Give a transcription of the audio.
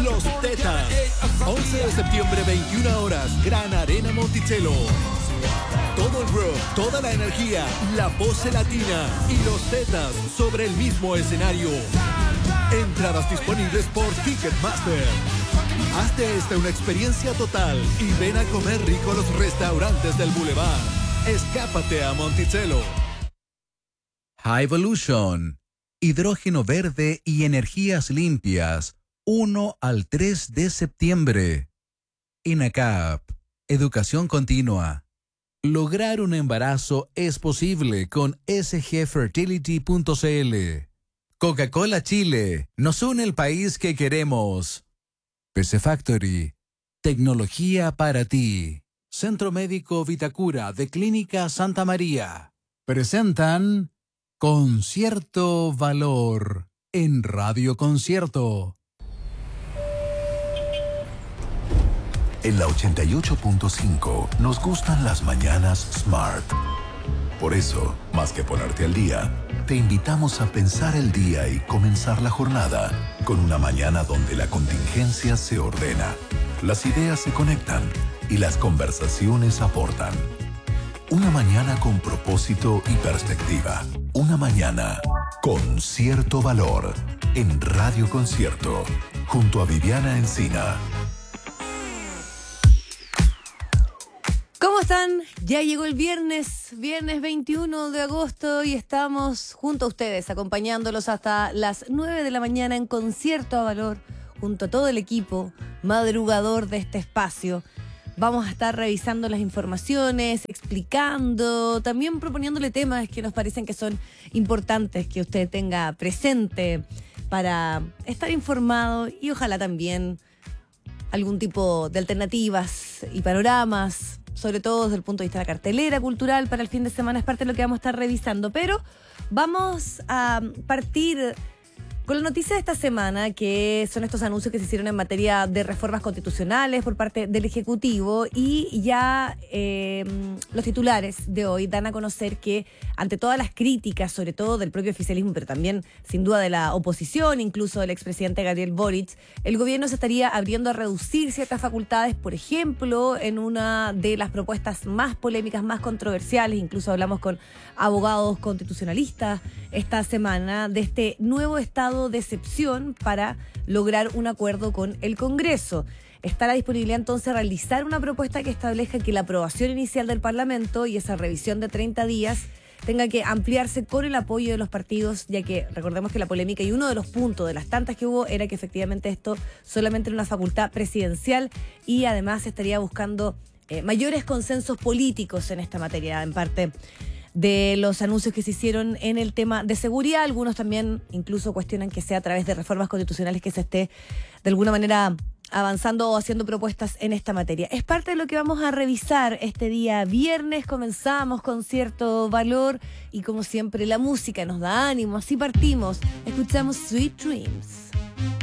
Los Tetas. 11 de septiembre, 21 horas, Gran Arena Monticello. Todo el rock, toda la energía, la pose latina y Los Tetas sobre el mismo escenario. Entradas disponibles por Ticketmaster. Hazte esta una experiencia total y ven a comer rico a los restaurantes del Boulevard. Escápate a Monticello. High Evolution, hidrógeno verde y energías limpias, 1 al 3 de septiembre. INACAP, educación continua. Lograr un embarazo es posible con sgfertility.cl. Coca-Cola Chile, nos une el país que queremos. PC Factory, tecnología para ti. Centro Médico Vitacura de Clínica Santa María. Presentan Concierto Valor en Radio Concierto. En la 88.5 nos gustan las mañanas Smart. Por eso, más que ponerte al día, te invitamos a pensar el día y comenzar la jornada con una mañana donde la contingencia se ordena, las ideas se conectan y las conversaciones aportan. Una mañana con propósito y perspectiva. Una mañana con cierto valor en Radio Concierto, junto a Viviana Encina. ¿Cómo están? Ya llegó el viernes 21 de agosto y estamos junto a ustedes, acompañándolos hasta las 9 de la mañana en Concierto a Valor, junto a todo el equipo madrugador de este espacio. Vamos a estar revisando las informaciones, explicando, también proponiéndole temas que nos parecen que son importantes que usted tenga presente para estar informado y ojalá también algún tipo de alternativas y panoramas, sobre todo desde el punto de vista de la cartelera cultural para el fin de semana, es parte de lo que vamos a estar revisando. Pero vamos a partir con la noticia de esta semana, que son estos anuncios que se hicieron en materia de reformas constitucionales por parte del Ejecutivo, y ya los titulares de hoy dan a conocer que ante todas las críticas, sobre todo del propio oficialismo, pero también sin duda de la oposición, incluso del expresidente Gabriel Boric, el gobierno se estaría abriendo a reducir ciertas facultades, por ejemplo, en una de las propuestas más polémicas, más controversiales, incluso hablamos con abogados constitucionalistas esta semana, de este nuevo estado de excepción para lograr un acuerdo con el Congreso. Está la disponibilidad entonces de realizar una propuesta que establezca que la aprobación inicial del Parlamento y esa revisión de 30 días tenga que ampliarse con el apoyo de los partidos, ya que recordemos que la polémica y uno de los puntos de las tantas que hubo era que efectivamente esto solamente era una facultad presidencial y además estaría buscando mayores consensos políticos en esta materia, en parte de los anuncios que se hicieron en el tema de seguridad. Algunos también incluso cuestionan que sea a través de reformas constitucionales que se esté de alguna manera avanzando o haciendo propuestas en esta materia. Es parte de lo que vamos a revisar este día viernes. Comenzamos con cierto valor y como siempre la música nos da ánimo, así partimos. Escuchamos Sweet Dreams.